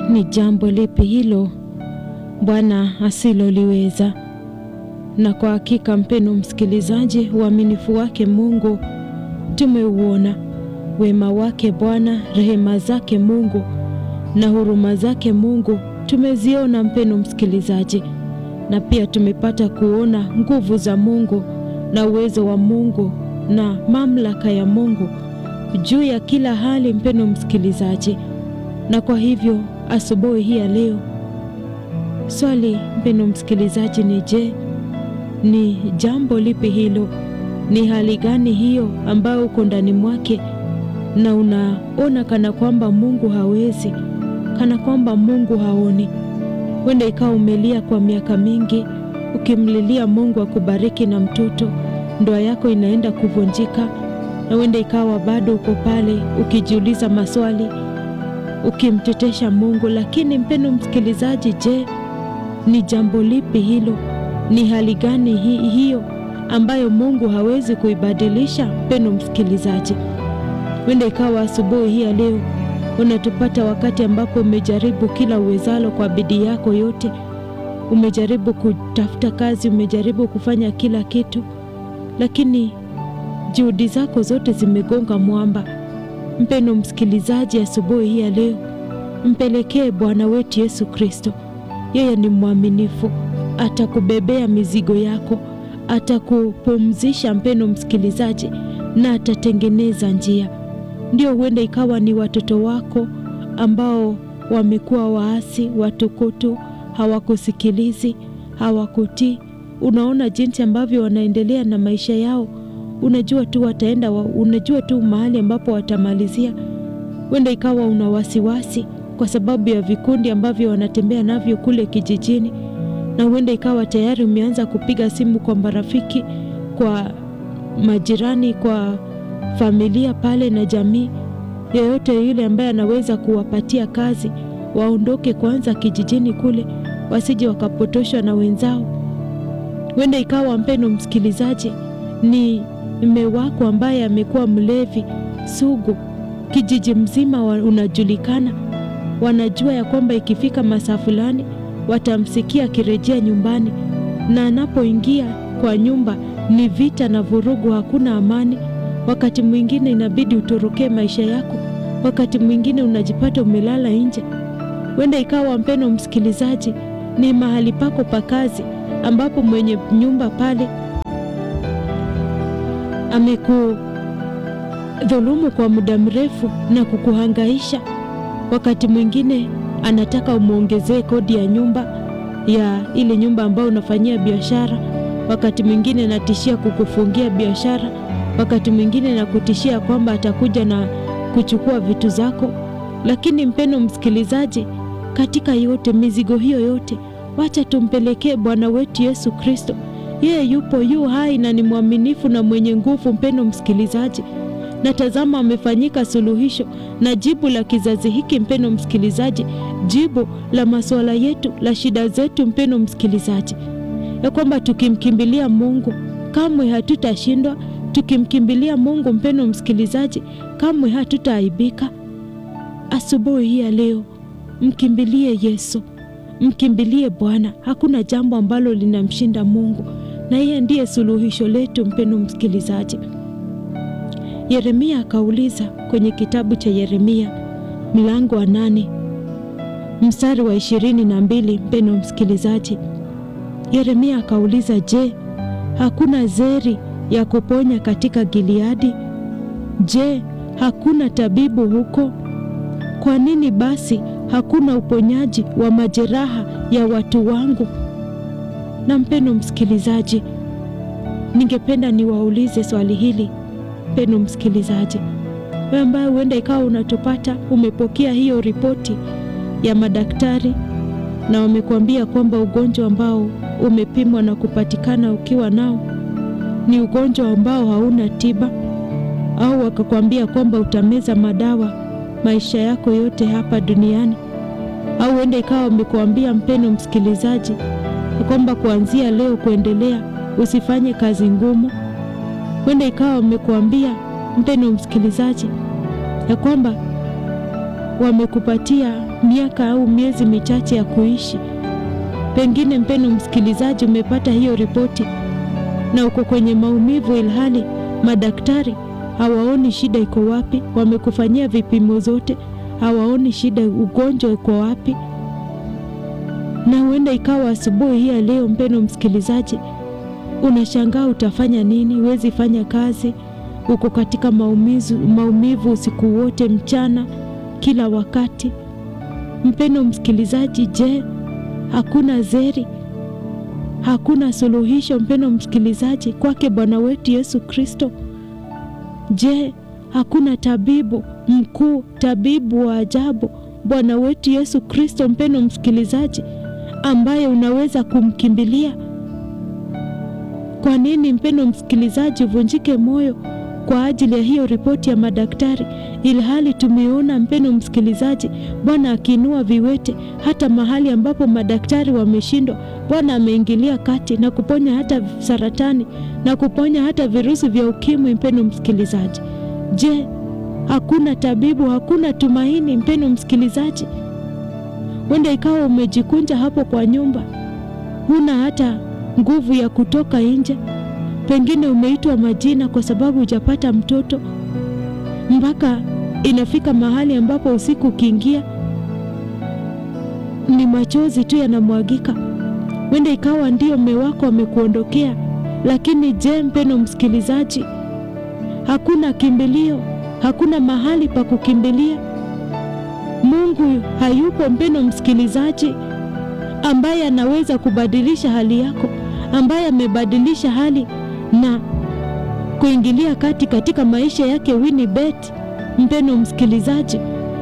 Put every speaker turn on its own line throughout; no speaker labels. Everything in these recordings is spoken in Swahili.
Ni jambo lipi hilo Bwana asiloliweza? Na kwa hakika mpendwa msikilizaji, uaminifu wake Mungu tumeuona, wema wake Bwana, rehema zake Mungu na huruma zake Mungu tumeziona mpendwa msikilizaji, na pia tumepata kuona nguvu za Mungu na uwezo wa Mungu na mamlaka ya Mungu juu ya kila hali mpendwa msikilizaji. Na kwa hivyo asubuhi hii ya leo, swali mpendwa msikilizaji ni je, ni jambo lipi hilo? Ni hali gani hiyo ambayo uko ndani mwake na unaona kana kwamba Mungu hawezi, kana kwamba Mungu haoni? Wenda ikawa umelia kwa miaka mingi ukimlilia Mungu akubariki na mtoto, ndoa yako inaenda kuvunjika, na wenda ikawa bado uko pale ukijiuliza maswali ukimtetesha Mungu. Lakini mpendwa msikilizaji, je, ni jambo lipi hilo? Ni hali gani hiyo ambayo Mungu hawezi kuibadilisha? Mpendwa msikilizaji, wenda ikawa asubuhi hii ya leo unatupata wakati ambapo umejaribu kila uwezalo kwa bidii yako yote, umejaribu kutafuta kazi, umejaribu kufanya kila kitu, lakini juhudi zako zote zimegonga mwamba. Mpendwa msikilizaji, asubuhi hii ya leo mpelekee Bwana wetu Yesu Kristo. Yeye ni mwaminifu, atakubebea mizigo yako, atakupumzisha mpendwa msikilizaji, na atatengeneza njia. Ndio huenda ikawa ni watoto wako ambao wamekuwa waasi, watukutu, hawakusikilizi, hawakutii. Unaona jinsi ambavyo wanaendelea na maisha yao, unajua tu wataenda, unajua tu mahali ambapo watamalizia. Wenda ikawa una wasiwasi kwa sababu ya vikundi ambavyo wanatembea navyo kule kijijini, na wenda ikawa tayari umeanza kupiga simu kwa marafiki, kwa majirani, kwa familia pale na jamii, yeyote yule ambaye anaweza kuwapatia kazi waondoke kwanza kijijini kule, wasije wakapotoshwa na wenzao. Wenda ikawa mpendwa msikilizaji ni mume wako ambaye amekuwa mlevi sugu, kijiji mzima unajulikana, wanajua ya kwamba ikifika masaa fulani watamsikia akirejea nyumbani, na anapoingia kwa nyumba ni vita na vurugu, hakuna amani. Wakati mwingine inabidi utorokee maisha yako, wakati mwingine unajipata umelala nje. Wenda ikawa mpendwa msikilizaji ni mahali pako pa kazi ambapo mwenye nyumba pale amekudhulumu kwa muda mrefu na kukuhangaisha. Wakati mwingine anataka umuongezee kodi ya nyumba, ya ile nyumba ambayo unafanyia biashara. Wakati mwingine anatishia kukufungia biashara. Wakati mwingine nakutishia kwamba atakuja na kuchukua vitu zako. Lakini mpendwa msikilizaji, katika yote, mizigo hiyo yote, wacha tumpelekee Bwana wetu Yesu Kristo. Yeye yupo, yu hai na ni mwaminifu na mwenye nguvu mpendwa msikilizaji. Na tazama amefanyika suluhisho na jibu la kizazi hiki mpendwa msikilizaji, jibu la masuala yetu, la shida zetu mpendwa msikilizaji, ya kwamba tukimkimbilia Mungu kamwe hatutashindwa. Tukimkimbilia Mungu mpendwa msikilizaji, kamwe hatutaaibika. Asubuhi hii ya leo mkimbilie Yesu, mkimbilie Bwana. Hakuna jambo ambalo linamshinda Mungu, na yeye ndiye suluhisho letu mpendwa msikilizaji. Yeremia akauliza kwenye kitabu cha Yeremia mlango wa 8 mstari wa 22 mpendwa msikilizaji. Yeremia akauliza, je, hakuna zeri ya kuponya katika Gileadi? Je, hakuna tabibu huko? Kwa nini basi hakuna uponyaji wa majeraha ya watu wangu? Na mpendwa msikilizaji, ningependa niwaulize swali hili mpendwa msikilizaji, wewe ambaye huenda ikawa unatupata, umepokea hiyo ripoti ya madaktari na wamekuambia kwamba ugonjwa ambao umepimwa na kupatikana ukiwa nao ni ugonjwa ambao hauna tiba, au wakakwambia kwamba utameza madawa maisha yako yote hapa duniani. Au huenda ikawa wamekuambia mpendwa msikilizaji kwamba kuanzia leo kuendelea usifanye kazi ngumu. Huenda ikawa wamekuambia mpendwa msikilizaji ya kwamba wamekupatia miaka au miezi michache ya kuishi. Pengine mpendwa msikilizaji, umepata hiyo ripoti na uko kwenye maumivu, ilhali madaktari hawaoni shida iko wapi. Wamekufanyia vipimo zote, hawaoni shida, ugonjwa uko wapi. Na huenda ikawa asubuhi hii ya leo, mpendwa msikilizaji, unashangaa utafanya nini? Huwezi fanya kazi, uko katika maumivu usiku wote, mchana, kila wakati. Mpendwa msikilizaji, je, hakuna zeri? Hakuna suluhisho mpendwa msikilizaji kwake Bwana wetu Yesu Kristo? Je, hakuna tabibu mkuu, tabibu wa ajabu, Bwana wetu Yesu Kristo mpendwa msikilizaji, ambaye unaweza kumkimbilia? Kwa nini mpendwa msikilizaji uvunjike moyo kwa ajili ya hiyo ripoti ya madaktari, ilhali tumeona mpendwa msikilizaji Bwana akiinua viwete hata mahali ambapo madaktari wameshindwa? Bwana ameingilia kati na kuponya hata saratani na kuponya hata virusi vya ukimwi. Mpendwa msikilizaji, je, hakuna tabibu, hakuna tumaini? Mpendwa msikilizaji, wenda ikawa umejikunja hapo kwa nyumba, huna hata nguvu ya kutoka nje. Pengine umeitwa majina kwa sababu hujapata mtoto, mpaka inafika mahali ambapo usiku ukiingia ni machozi tu yanamwagika. Wenda ikawa ndio mume wako amekuondokea, lakini je, mpendwa msikilizaji, hakuna kimbilio, hakuna mahali pa kukimbilia? Mungu hayupo mpendwa msikilizaji, ambaye anaweza kubadilisha hali yako, ambaye amebadilisha hali na kuingilia kati katika maisha yake Winnie Bett? Mpendwa msikilizaji,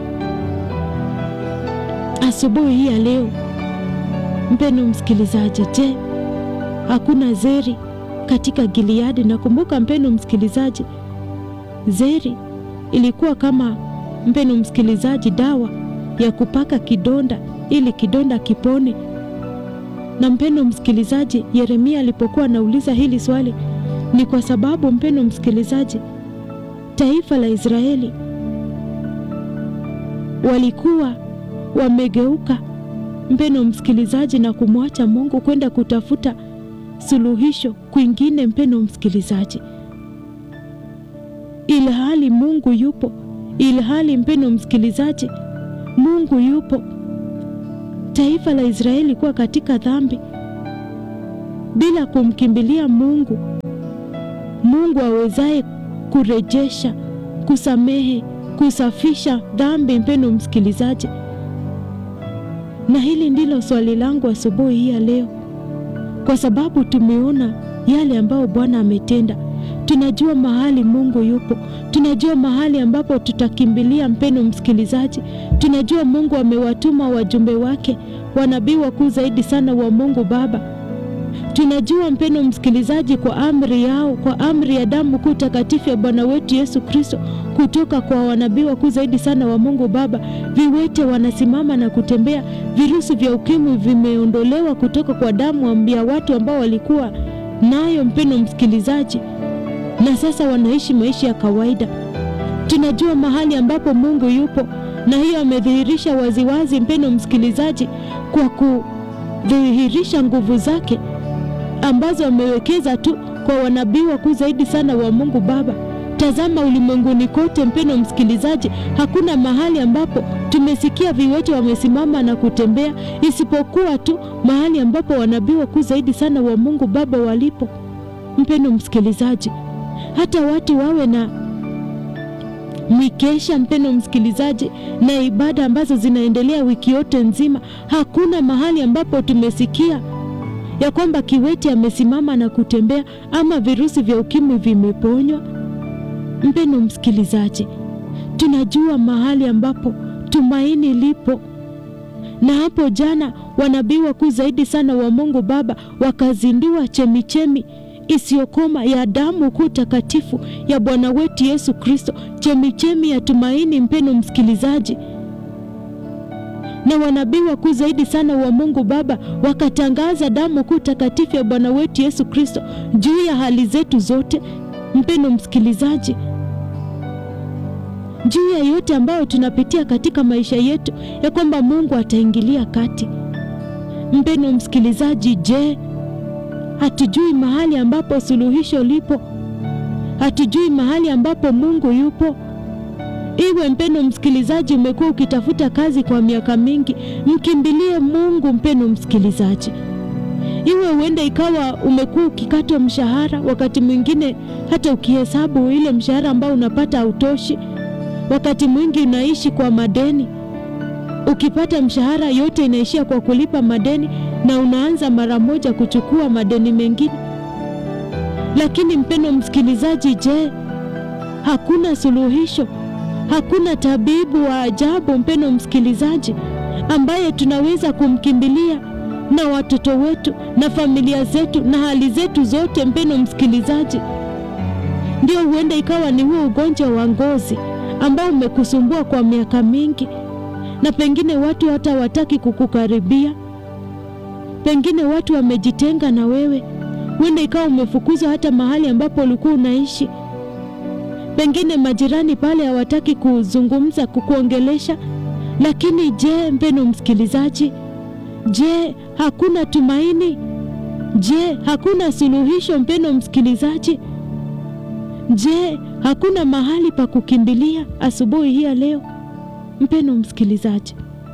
asubuhi hii ya leo, mpendwa msikilizaji, je, hakuna zeri katika Gileadi? Na kumbuka mpendwa msikilizaji, zeri ilikuwa kama, mpendwa msikilizaji, dawa ya kupaka kidonda ili kidonda kipone. Na mpendwa msikilizaji, Yeremia alipokuwa anauliza hili swali, ni kwa sababu mpendwa msikilizaji, taifa la Israeli walikuwa wamegeuka mpendwa msikilizaji na kumwacha Mungu kwenda kutafuta suluhisho kwingine. Mpendwa msikilizaji, ilhali Mungu yupo, ilhali mpendwa msikilizaji Mungu yupo, taifa la Israeli kuwa katika dhambi bila kumkimbilia Mungu, Mungu awezaye kurejesha, kusamehe, kusafisha dhambi. Mpendwa msikilizaji, na hili ndilo swali langu asubuhi hii ya leo, kwa sababu tumeona yale ambayo Bwana ametenda. Tunajua mahali Mungu yupo, tunajua mahali ambapo tutakimbilia. Mpendwa msikilizaji, tunajua Mungu amewatuma wajumbe wake, wanabii wakuu zaidi sana wa Mungu Baba. Tunajua mpendwa msikilizaji, kwa amri yao, kwa amri ya damu kuu takatifu ya Bwana wetu Yesu Kristo, kutoka kwa wanabii wakuu zaidi sana wa Mungu Baba, viwete wanasimama na kutembea. Virusi vya ukimwi vimeondolewa kutoka kwa damu ya watu ambao walikuwa nayo, mpendwa msikilizaji, na sasa wanaishi maisha ya kawaida. Tunajua mahali ambapo Mungu yupo, na hiyo amedhihirisha waziwazi, mpendwa msikilizaji, kwa kudhihirisha nguvu zake ambazo amewekeza tu kwa wanabii wakuu zaidi sana wa Mungu Baba. Tazama ulimwenguni kote, mpendwa msikilizaji, hakuna mahali ambapo tumesikia viwete wamesimama na kutembea, isipokuwa tu mahali ambapo wanabii wakuu zaidi sana wa Mungu Baba walipo. Mpendwa msikilizaji, hata watu wawe na mikesha, mpendwa msikilizaji, na ibada ambazo zinaendelea wiki yote nzima, hakuna mahali ambapo tumesikia ya kwamba kiwete amesimama na kutembea ama virusi vya ukimwi vimeponywa. Mpendwa msikilizaji, tunajua mahali ambapo tumaini lipo, na hapo jana wanabii wakuu zaidi sana wa Mungu Baba wakazindua chemichemi isiyokoma ya damu kuu takatifu ya Bwana wetu Yesu Kristo, chemichemi ya tumaini. Mpendwa msikilizaji, na wanabii wakuu zaidi sana wa Mungu Baba wakatangaza damu kuu takatifu ya Bwana wetu Yesu Kristo juu ya hali zetu zote. Mpendwa msikilizaji, juu ya yote ambayo tunapitia katika maisha yetu, ya kwamba Mungu ataingilia kati. Mpendwa msikilizaji, je, hatujui mahali ambapo suluhisho lipo? Hatujui mahali ambapo Mungu yupo? Iwe mpendwa msikilizaji, umekuwa ukitafuta kazi kwa miaka mingi, mkimbilie Mungu. Mpendwa msikilizaji, iwe huenda ikawa umekuwa ukikatwa mshahara, wakati mwingine hata ukihesabu ile mshahara ambao unapata hautoshi. Wakati mwingi unaishi kwa madeni, ukipata mshahara yote inaishia kwa kulipa madeni, na unaanza mara moja kuchukua madeni mengine. Lakini mpendwa msikilizaji, je, hakuna suluhisho? Hakuna tabibu wa ajabu, mpendwa msikilizaji, ambaye tunaweza kumkimbilia na watoto wetu na familia zetu na hali zetu zote? Mpendwa msikilizaji, ndio huenda ikawa ni huo ugonjwa wa ngozi ambao umekusumbua kwa miaka mingi, na pengine watu hata hawataki kukukaribia, pengine watu wamejitenga na wewe. Huenda ikawa umefukuzwa hata mahali ambapo ulikuwa unaishi, pengine majirani pale hawataki kuzungumza, kukuongelesha. Lakini je, mpendwa msikilizaji, je, hakuna tumaini? Je, hakuna suluhisho? Mpendwa msikilizaji, je, hakuna mahali pa kukimbilia asubuhi hii ya leo? Mpendwa msikilizaji,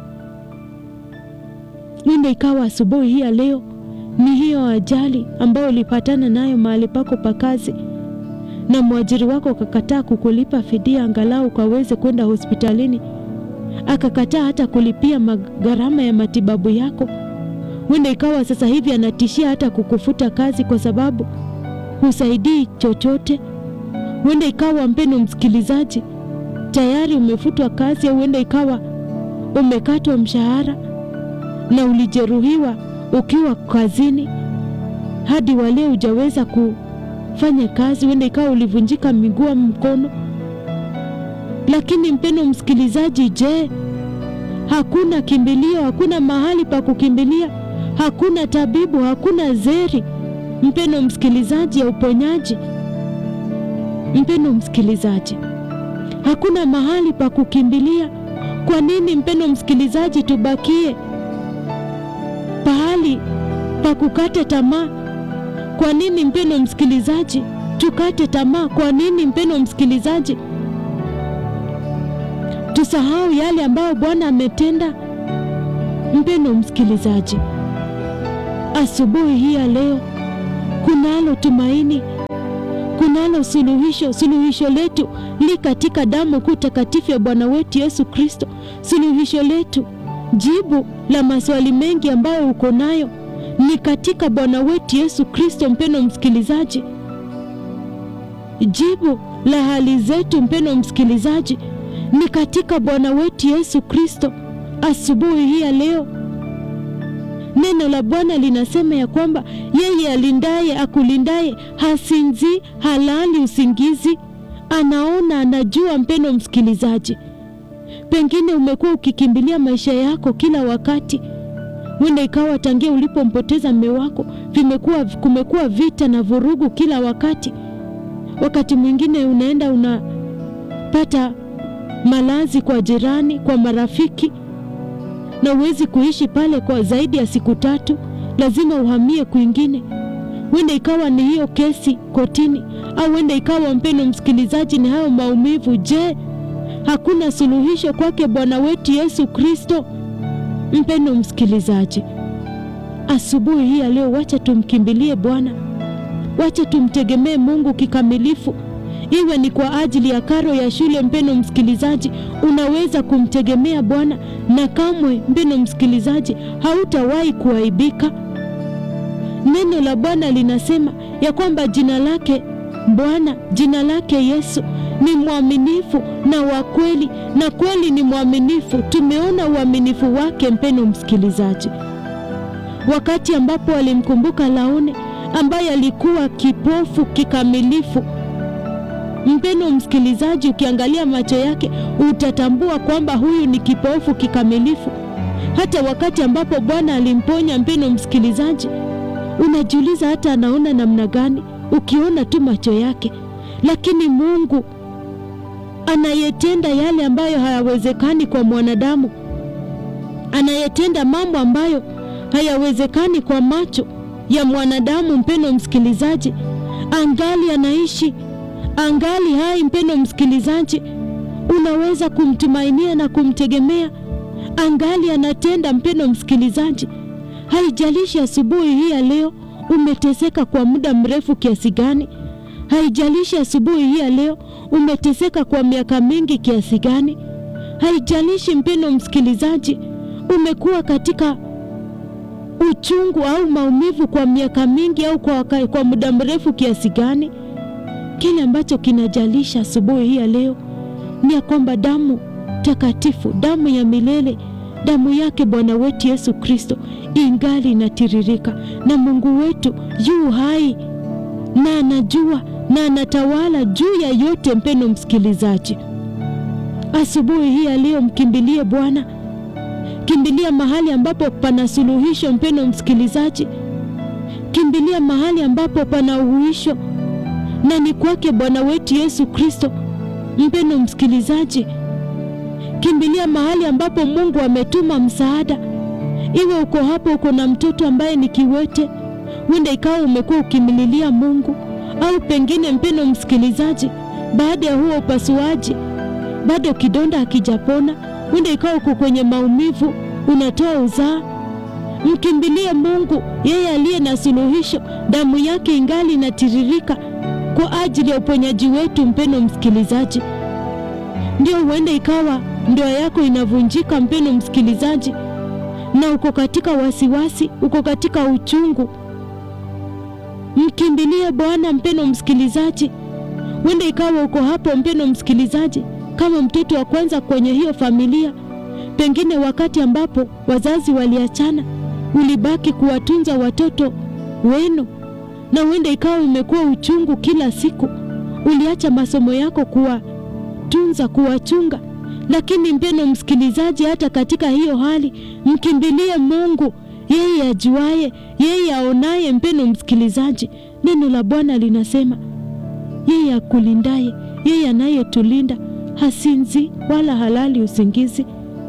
huenda ikawa asubuhi hii ya leo ni hiyo ajali ambayo ulipatana nayo mahali pako pa kazi, na mwajiri wako akakataa kukulipa fidia angalau ukaweze kwenda hospitalini, akakataa hata kulipia gharama ya matibabu yako. Huenda ikawa sasa hivi anatishia hata kukufuta kazi kwa sababu husaidii chochote. Huenda ikawa mpendwa msikilizaji, tayari umefutwa kazi, au huenda ikawa umekatwa mshahara na ulijeruhiwa ukiwa kazini, hadi wale hujaweza kufanya kazi. Huenda ikawa ulivunjika miguu, mkono. Lakini mpendwa msikilizaji, je, hakuna kimbilio? Hakuna mahali pa kukimbilia? Hakuna tabibu? Hakuna zeri, mpendwa msikilizaji, ya uponyaji? Mpendwa msikilizaji, hakuna mahali pa kukimbilia. Kwa nini mpendwa msikilizaji tubakie pahali pa kukata tamaa? Kwa nini mpendwa msikilizaji tukate tamaa? Kwa nini mpendwa msikilizaji tusahau yale ambayo Bwana ametenda? Mpendwa msikilizaji, asubuhi hii ya leo kunalo tumaini, kunalo suluhisho. Suluhisho letu li katika damu kuu takatifu ya Bwana wetu Yesu Kristo. Suluhisho letu, jibu la maswali mengi ambayo uko nayo, ni katika Bwana wetu Yesu Kristo. Mpendwa msikilizaji, jibu la hali zetu, mpendwa msikilizaji, ni katika Bwana wetu Yesu Kristo. Asubuhi hii ya leo neno la Bwana linasema ya kwamba yeye alindaye akulindaye hasinzi, halali usingizi, anaona, anajua. Mpendwa msikilizaji, pengine umekuwa ukikimbilia maisha yako kila wakati. Huenda ikawa tangia ulipompoteza mume wako kumekuwa vita na vurugu kila wakati. Wakati mwingine unaenda unapata malazi kwa jirani, kwa marafiki, na huwezi kuishi pale kwa zaidi ya siku 3, lazima uhamie kwingine. Huenda ikawa ni hiyo kesi kotini, au huenda ikawa mpendwa msikilizaji ni hayo maumivu. Je, hakuna suluhisho kwake Bwana wetu Yesu Kristo? Mpendwa msikilizaji, asubuhi hii ya leo wacha tumkimbilie Bwana, wacha tumtegemee Mungu kikamilifu. Iwe ni kwa ajili ya karo ya shule, mpendwa msikilizaji, unaweza kumtegemea Bwana, na kamwe mpendwa msikilizaji hautawahi kuaibika. Neno la Bwana linasema ya kwamba jina lake Bwana, jina lake Yesu ni mwaminifu na wa kweli, na kweli ni mwaminifu. Tumeona uaminifu wake mpendwa msikilizaji, wakati ambapo alimkumbuka Laone ambaye alikuwa kipofu kikamilifu. Mpendwa msikilizaji, ukiangalia macho yake utatambua kwamba huyu ni kipofu kikamilifu. Hata wakati ambapo Bwana alimponya, mpendwa msikilizaji, unajiuliza hata anaona namna gani ukiona tu macho yake. Lakini Mungu anayetenda yale ambayo hayawezekani kwa mwanadamu, anayetenda mambo ambayo hayawezekani kwa macho ya mwanadamu, mpendwa msikilizaji, angali anaishi, angali hai. Mpendwa msikilizaji, unaweza kumtumainia na kumtegemea, angali anatenda. Mpendwa msikilizaji, haijalishi asubuhi hii ya leo umeteseka kwa muda mrefu kiasi gani, haijalishi asubuhi hii ya leo umeteseka kwa miaka mingi kiasi gani, haijalishi mpendwa msikilizaji umekuwa katika uchungu au maumivu kwa miaka mingi au kwa muda mrefu kiasi gani. Kile ambacho kinajalisha asubuhi hii ya leo ni ya kwamba damu takatifu, damu ya milele, damu yake Bwana wetu Yesu Kristo ingali inatiririka, na Mungu wetu yu hai na anajua na anatawala juu ya yote. Mpendwa msikilizaji, asubuhi hii ya leo mkimbilie Bwana, kimbilia mahali ambapo pana suluhisho. Mpendwa msikilizaji, kimbilia mahali ambapo pana uhuisho, na ni kwake Bwana wetu Yesu Kristo. Mpendwa msikilizaji, kimbilia mahali ambapo Mungu ametuma msaada. Iwe uko hapo uko na mtoto ambaye ni kiwete, wenda ikawa umekuwa ukimlilia Mungu, au pengine mpendwa msikilizaji, baada ya huo upasuaji bado kidonda hakijapona, wenda ikawa uko kwenye maumivu, unatoa uzaa. Mkimbilie Mungu, yeye aliye na suluhisho. Damu yake ingali inatiririka kwa ajili ya uponyaji wetu. Mpendwa msikilizaji, ndio huenda ikawa ndoa yako inavunjika, mpendwa msikilizaji, na uko katika wasiwasi, uko katika uchungu. Mkimbilie Bwana mpendwa msikilizaji. Wenda ikawa uko hapo mpendwa msikilizaji kama mtoto wa kwanza kwenye hiyo familia, pengine wakati ambapo wazazi waliachana ulibaki kuwatunza watoto wenu, na wenda ikawa umekuwa uchungu kila siku, uliacha masomo yako kuwatunza, kuwachunga. Lakini mpendwa msikilizaji, hata katika hiyo hali mkimbilie Mungu, yeye ajuaye, yeye aonaye. Mpendwa msikilizaji, neno la Bwana linasema yeye akulindaye, yeye anayetulinda hasinzi wala halali usingizi.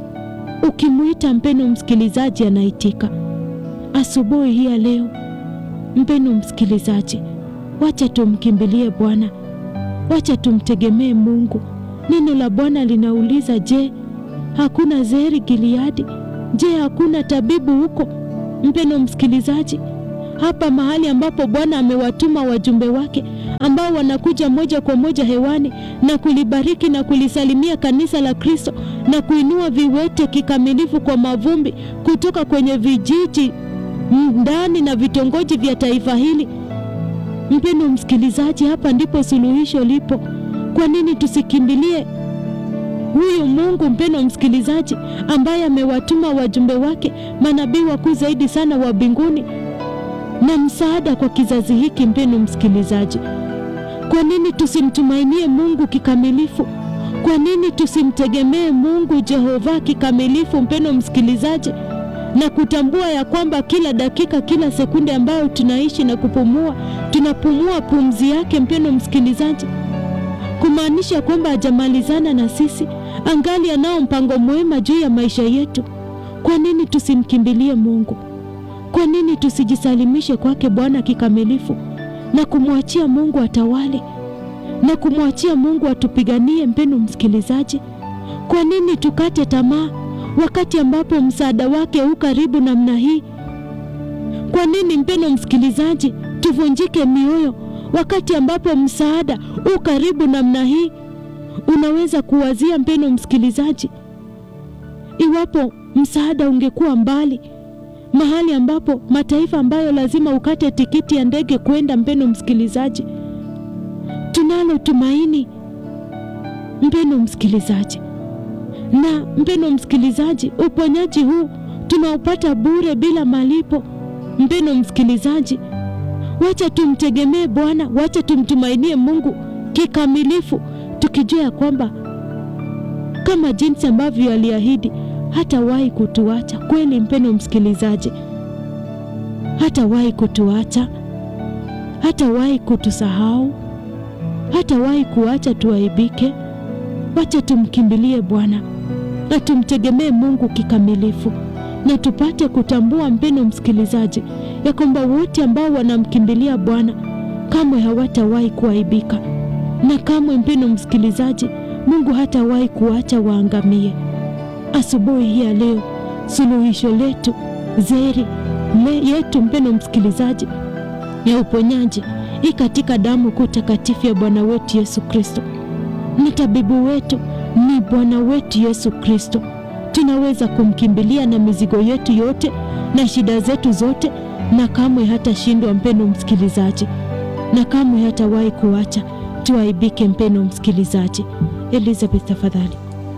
Ukimuita mpendwa msikilizaji anaitika. Asubuhi hii ya leo mpendwa msikilizaji, wacha tumkimbilie Bwana, wacha tumtegemee Mungu. Neno la Bwana linauliza, je, hakuna zeri Gileadi? Je, hakuna tabibu huko? Mpendwa msikilizaji, hapa mahali ambapo Bwana amewatuma wajumbe wake ambao wanakuja moja kwa moja hewani na kulibariki na kulisalimia kanisa la Kristo na kuinua viwete kikamilifu kwa mavumbi kutoka kwenye vijiji ndani na vitongoji vya taifa hili. Mpendwa msikilizaji, hapa ndipo suluhisho lipo. Kwa nini tusikimbilie huyu Mungu mpendwa msikilizaji, ambaye amewatuma wajumbe wake, manabii wakuu zaidi sana wa mbinguni na msaada kwa kizazi hiki? Mpendwa msikilizaji, kwa nini tusimtumainie Mungu kikamilifu? Kwa nini tusimtegemee Mungu Jehova kikamilifu? Mpendwa msikilizaji, na kutambua ya kwamba kila dakika, kila sekunde ambayo tunaishi na kupumua, tunapumua pumzi yake. Mpendwa msikilizaji, kumaanisha kwamba hajamalizana na sisi, angali anao mpango mwema juu ya maisha yetu. Kwa nini tusimkimbilie Mungu? Kwa nini tusijisalimishe kwake Bwana kikamilifu na kumwachia Mungu atawale na kumwachia Mungu atupiganie? Mpendwa msikilizaji, kwa nini tukate tamaa wakati ambapo msaada wake u karibu namna hii? Kwa nini mpendwa msikilizaji tuvunjike mioyo wakati ambapo msaada u karibu namna hii? Unaweza kuwazia mpendwa msikilizaji, iwapo msaada ungekuwa mbali, mahali ambapo mataifa ambayo lazima ukate tikiti ya ndege kwenda. Mpendwa msikilizaji, tunalo tumaini mpendwa msikilizaji, na mpendwa msikilizaji, uponyaji huu tunaupata bure bila malipo. Mpendwa msikilizaji, wacha tumtegemee Bwana, wacha tumtumainie Mungu kikamilifu, tukijua kwamba kama jinsi ambavyo aliahidi hatawahi kutuacha. Kweli mpendwa msikilizaji, hatawahi kutuacha, hatawahi kutusahau, hatawahi kuacha tuaibike. Wacha tumkimbilie Bwana na tumtegemee Mungu kikamilifu, na tupate kutambua, mpendwa msikilizaji, ya kwamba wote ambao wanamkimbilia Bwana kamwe hawatawahi kuaibika, na kamwe, mpendwa msikilizaji, Mungu hatawahi kuacha waangamie. Asubuhi hii ya leo, suluhisho letu, zeri yetu, mpendwa msikilizaji, ya uponyaji katika damu kuu takatifu ya Bwana wetu Yesu Kristo. Na tabibu wetu ni Bwana wetu Yesu Kristo. Tunaweza kumkimbilia na mizigo yetu yote na shida zetu zote, na kamwe hatashindwa, mpendwa msikilizaji, na kamwe hatawahi kuacha tuaibike, mpendwa msikilizaji. Elizabeth, tafadhali.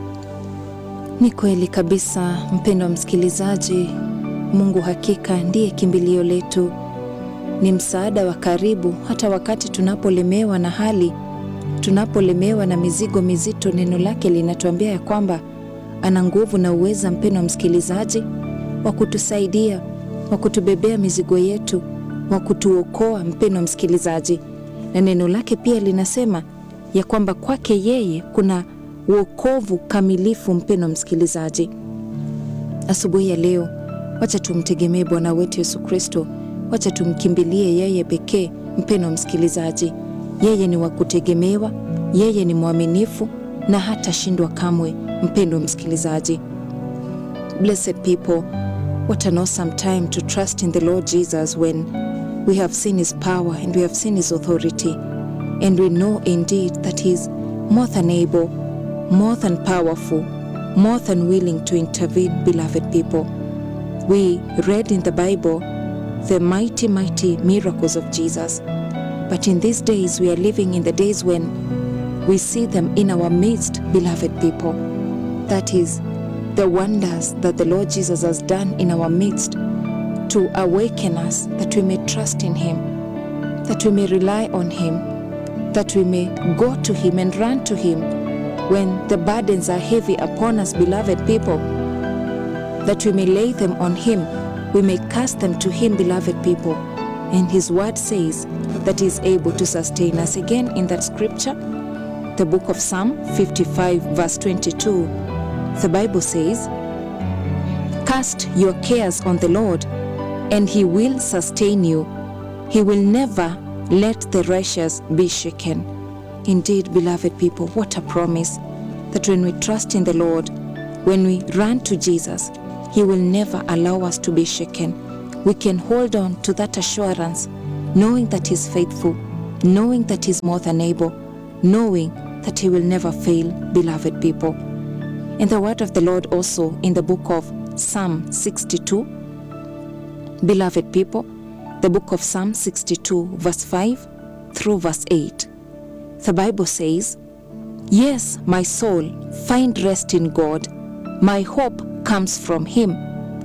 Ni kweli kabisa, mpendwa msikilizaji. Mungu hakika ndiye kimbilio letu, ni msaada wa karibu hata wakati tunapolemewa na hali, tunapolemewa na mizigo mizito. Neno lake linatuambia ya kwamba ana nguvu na uweza, mpendwa msikilizaji, wa kutusaidia, wa kutubebea mizigo yetu, wa kutuokoa, mpendwa msikilizaji. Na neno lake pia linasema ya kwamba kwake yeye kuna wokovu kamilifu, mpendwa msikilizaji. Asubuhi ya leo, wacha tumtegemee Bwana wetu Yesu Kristo, wacha tumkimbilie yeye pekee, mpendwa msikilizaji. Yeye ni wa kutegemewa, yeye ni mwaminifu na hatashindwa kamwe, mpendwa msikilizaji. Blessed people, what an awesome time to trust in the Lord Jesus when we have seen his power and we have seen his authority, and we know indeed that he is more than able, more than powerful, more than willing to intervene, beloved people. We read in the Bible the mighty, mighty miracles of Jesus. But in these days, we are living in the days when we see them in our midst, beloved people. That is the wonders that the Lord Jesus has done in our midst to awaken us, that we may trust in him, that we may rely on him, that we may go to him and run to him when the burdens are heavy upon us, beloved people, that we may lay them on him, we may cast them to him, beloved people. And his word says that he is able to sustain us. Again, in that scripture, the book of Psalm 55 verse 22, the Bible says, "Cast your cares on the Lord, and he will sustain you. He will never let the righteous be shaken." Indeed, beloved people, what a promise, that when we trust in the Lord, when we run to Jesus, he will never allow us to be shaken. We can hold on to that assurance, knowing that he's faithful, knowing that he's more than able, knowing that he will never fail, beloved people. And the word of the Lord also in the book of Psalm 62, beloved people, the book of Psalm 62 verse 5 through verse 8. The Bible says, "Yes, my soul, find rest in God. My hope comes from him.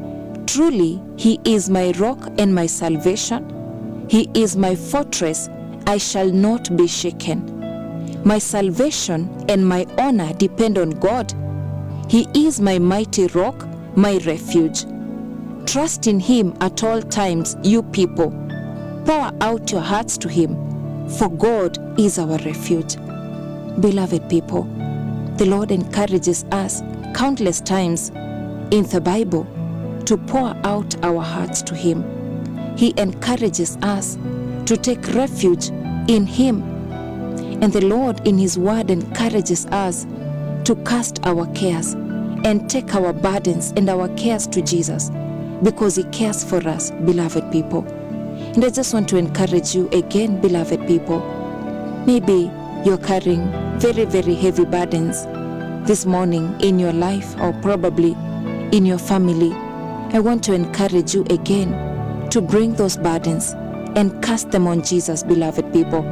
Truly, he is my rock and my salvation. He is my fortress. I shall not be shaken. My salvation and my honor depend on God. He is my mighty rock, my refuge. Trust in him at all times, you people. Pour out your hearts to him, for God is our refuge." Beloved people, the Lord encourages us countless times in the Bible to pour out our hearts to him. He encourages us to take refuge in him. And the Lord in his word encourages us to cast our cares and take our burdens and our cares to Jesus, because he cares for us, beloved people. And I just want to encourage you again, beloved people. Maybe you're carrying very, very heavy burdens this morning in your life, or probably in your family. I want to encourage you again to bring those burdens and cast them on Jesus, beloved people.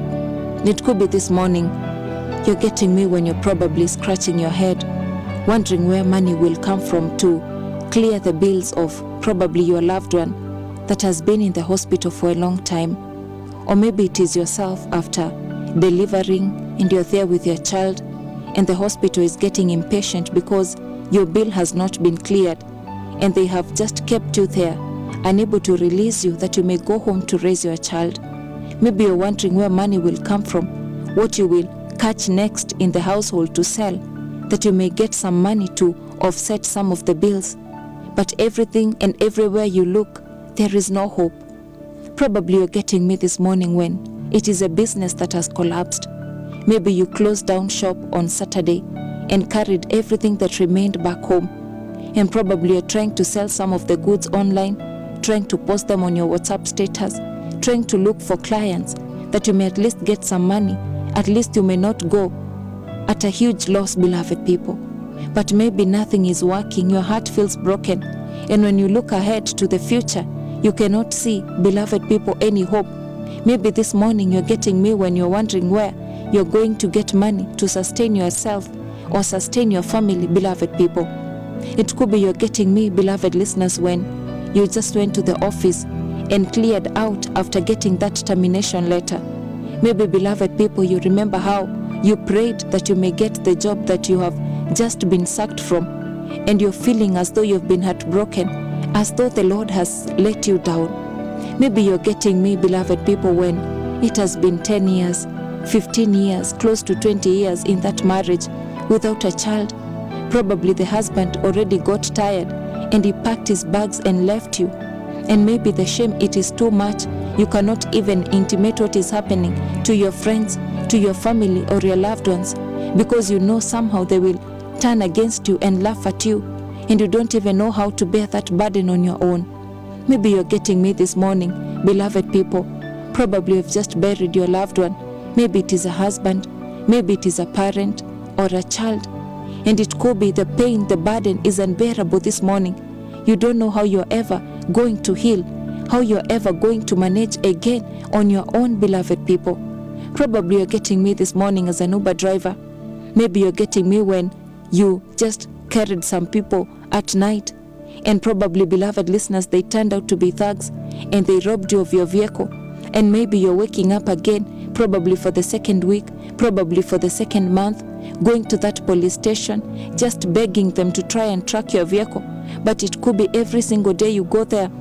It could be this morning you're getting me when you're probably scratching your head, wondering where money will come from to clear the bills of probably your loved one that has been in the hospital for a long time. Or maybe it is yourself after delivering and you're there with your child, and the hospital is getting impatient because your bill has not been cleared, and they have just kept you there, unable to release you that you may go home to raise your child. Maybe you're wondering where money will come from, what you will catch next in the household to sell, that you may get some money to offset some of the bills. But everything and everywhere you look, there is no hope. Probably you're getting me this morning when it is a business that has collapsed. Maybe you closed down shop on Saturday and carried everything that remained back home. And probably you're trying to sell some of the goods online, trying to post them on your WhatsApp status, trying to look for clients that you may at least get some money. At least you may not go at a huge loss, beloved people. But maybe nothing is working. Your heart feels broken. And when you look ahead to the future, you cannot see, beloved people, any hope. Maybe this morning you're getting me when you're wondering where you're going to get money to sustain yourself or sustain your family, beloved people. It could be you're getting me, beloved listeners, when you just went to the office and cleared out after getting that termination letter. Maybe, beloved people, you remember how you prayed that you may get the job that you have just been sacked from, and you're feeling as though you've been heartbroken, as though the Lord has let you down. Maybe you're getting me, beloved people, when it has been 10 years, 15 years, close to 20 years in that marriage without a child. Probably the husband already got tired and he packed his bags and left you. And maybe the shame, it is too much. You cannot even intimate what is happening to your friends, to your family or your loved ones, because you know somehow they will turn against you and laugh at you, and you don't even know how to bear that burden on your own. Maybe you're getting me this morning, beloved people. Probably you've just buried your loved one. Maybe it is a husband, maybe it is a parent or a child, and it could be the pain, the burden is unbearable this morning. You don't know how you're ever going to heal, how you're ever going to manage again on your own, beloved people. Probably you're getting me this morning as an Uber driver. Maybe you're getting me when you just carried some people at night, and probably, beloved listeners, they turned out to be thugs and they robbed you of your vehicle. And maybe you're waking up again, probably for the second week, probably for the second month, going to that police station, just begging them to try and track your vehicle. But it could be every single day you go there,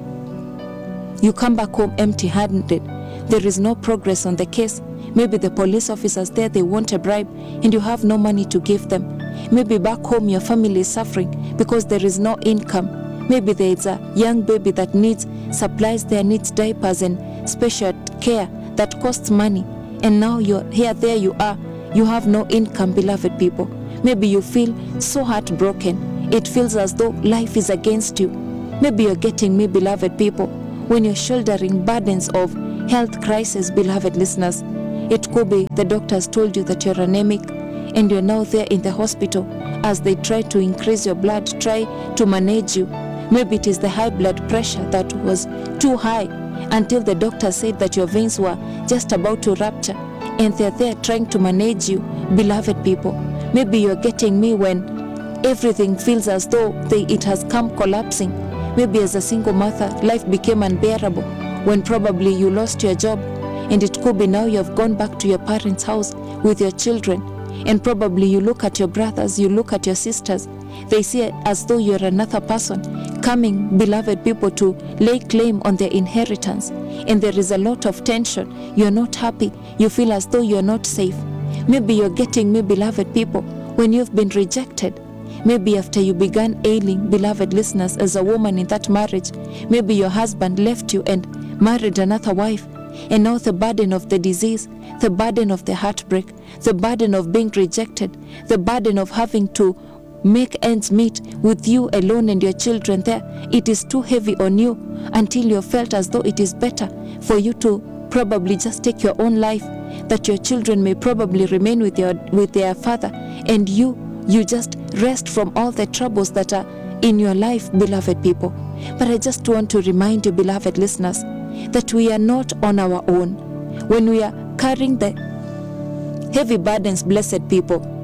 you come back home empty-handed. There is no progress on the case. Maybe the police officers there, they want a bribe and you have no money to give them. Maybe back home your family is suffering because there is no income. Maybe there is a young baby that needs supplies there, needs diapers and special care that costs money. And now you're here, there you are. You have no income, beloved people. Maybe you feel so heartbroken. It feels as though life is against you. Maybe you're getting me, beloved people, when you're shouldering burdens of health crisis, beloved listeners. It could be the doctors told you that you're anemic and you're now there in the hospital as they try to increase your blood, try to manage you. Maybe it is the high blood pressure that was too high until the doctor said that your veins were just about to rupture, and they're there trying to manage you, beloved people. Maybe you're getting me when everything feels as though it has come collapsing. Maybe as a single mother, life became unbearable when probably you lost your job, and it could be now you have gone back to your parents' house with your children, and probably you look at your brothers, you look at your sisters, they see it as though you're another person coming, beloved people, to lay claim on their inheritance, and there is a lot of tension. You're not happy. You feel as though you're not safe. Maybe you're getting me, beloved people, when you've been rejected. Maybe after you began ailing, beloved listeners, as a woman in that marriage, maybe your husband left you and married another wife, and now the burden of the disease, the burden of the heartbreak, the burden of being rejected, the burden of having to make ends meet with you alone and your children there, it is too heavy on you until you felt as though it is better for you to probably just take your own life, that your children may probably remain with their father, and you just rest from all the troubles that are in your life, beloved people. But I just want to remind you, beloved listeners, that we are not on our own. When we are carrying the heavy burdens, blessed people,